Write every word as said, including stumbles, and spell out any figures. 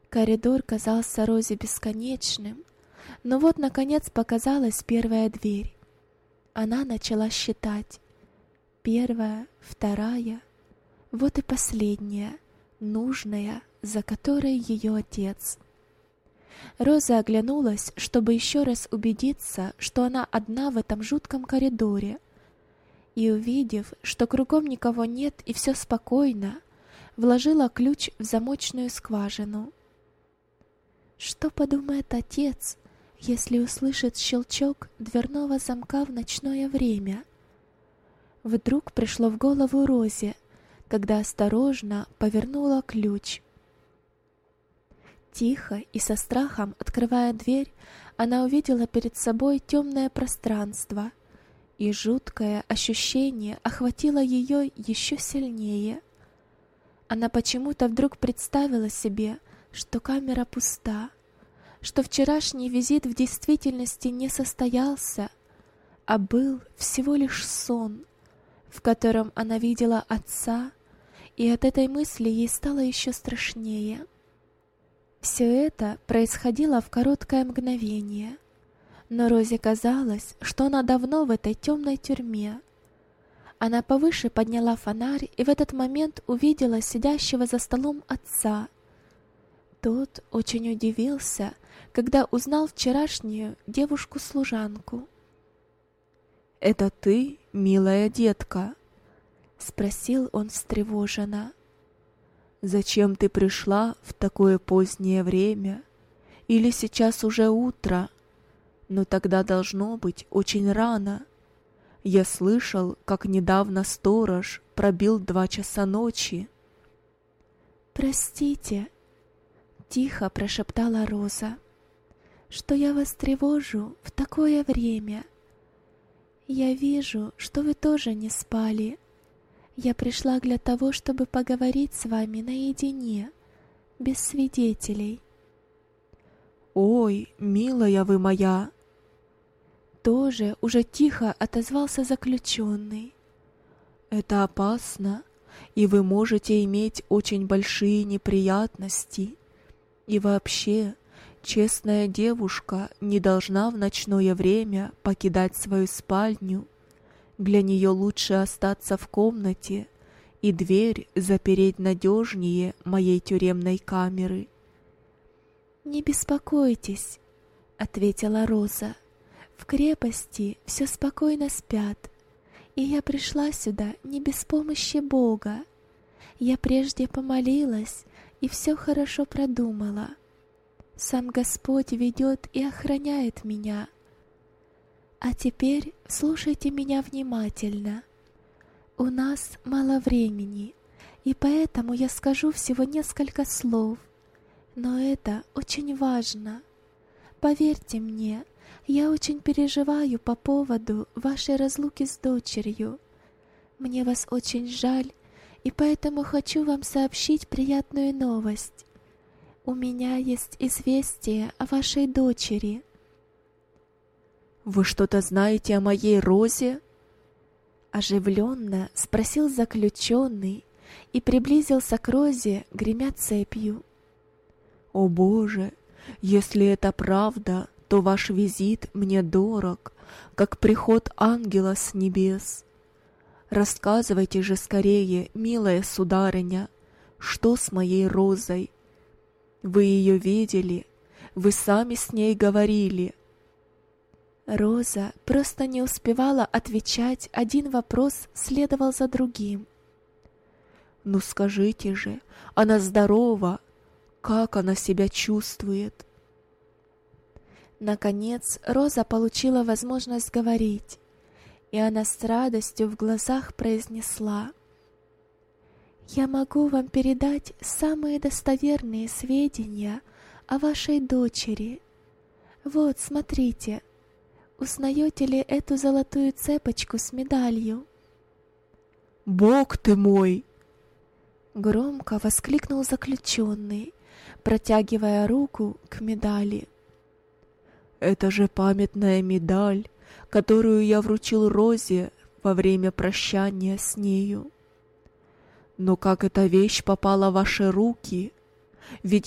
Коридор казался Розе бесконечным, но вот, наконец, показалась первая дверь. Она начала считать. Первая, вторая, вот и последняя, нужная, за которой ее отец. Роза оглянулась, чтобы еще раз убедиться, что она одна в этом жутком коридоре, и, увидев, что кругом никого нет и все спокойно, вложила ключ в замочную скважину. Что подумает отец, если услышит щелчок дверного замка в ночное время? Вдруг пришло в голову Розе, когда осторожно повернула ключ. Тихо и со страхом, открывая дверь, она увидела перед собой темное пространство, и жуткое ощущение охватило ее еще сильнее. Она почему-то вдруг представила себе, что камера пуста, что вчерашний визит в действительности не состоялся, а был всего лишь сон, в котором она видела отца, и от этой мысли ей стало еще страшнее. Все это происходило в короткое мгновение, но Розе казалось, что она давно в этой темной тюрьме. Она повыше подняла фонарь и в этот момент увидела сидящего за столом отца. Тот очень удивился, когда узнал вчерашнюю девушку-служанку. «Это ты, милая детка?» — спросил он встревоженно. «Зачем ты пришла в такое позднее время? Или сейчас уже утро? Но тогда должно быть очень рано. Я слышал, как недавно сторож пробил два часа ночи». «Простите», — тихо прошептала Роза, — «что я вас тревожу в такое время. Я вижу, что вы тоже не спали. Я пришла для того, чтобы поговорить с вами наедине, без свидетелей». «Ой, милая вы моя!» Тоже уже тихо отозвался заключенный. «Это опасно, и вы можете иметь очень большие неприятности. И вообще, честная девушка не должна в ночное время покидать свою спальню. Для нее лучше остаться в комнате и дверь запереть надежнее моей тюремной камеры». «Не беспокойтесь», — ответила Роза. «В крепости все спокойно спят, и я пришла сюда не без помощи Бога. Я прежде помолилась и все хорошо продумала. Сам Господь ведет и охраняет меня. А теперь слушайте меня внимательно. У нас мало времени, и поэтому я скажу всего несколько слов. Но это очень важно. Поверьте мне, я очень переживаю по поводу вашей разлуки с дочерью. Мне вас очень жаль, и поэтому хочу вам сообщить приятную новость. У меня есть известие о вашей дочери». «Вы что-то знаете о моей Розе?» Оживленно спросил заключенный и приблизился к Розе, гремя цепью. «О Боже, если это правда, то ваш визит мне дорог, как приход ангела с небес. Рассказывайте же скорее, милая сударыня, что с моей Розой? Вы ее видели? Вы сами с ней говорили?» Роза просто не успевала отвечать, один вопрос следовал за другим. «Ну скажите же, она здорова? Как она себя чувствует?» Наконец Роза получила возможность говорить, и она с радостью в глазах произнесла: «Я могу вам передать самые достоверные сведения о вашей дочери. Вот, смотрите, узнаете ли эту золотую цепочку с медалью?» «Бог ты мой!» Громко воскликнул заключенный, протягивая руку к медали. «Это же памятная медаль, которую я вручил Розе во время прощания с нею. Но как эта вещь попала в ваши руки? Ведь